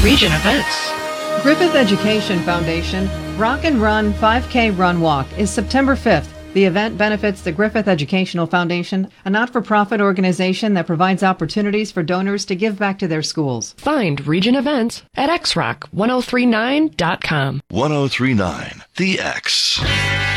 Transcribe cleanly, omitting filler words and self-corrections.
Region events. Griffith Education Foundation Rock and Run 5K Run Walk is September 5th. The event benefits the Griffith Educational Foundation, a not-for-profit organization that provides opportunities for donors to give back to their schools. Find Region events at xrock1039.com. 1039 The X.